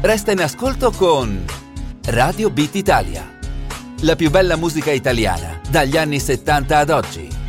Resta in ascolto con Radio Beat Italia. La più bella musica italiana dagli anni 70 ad oggi.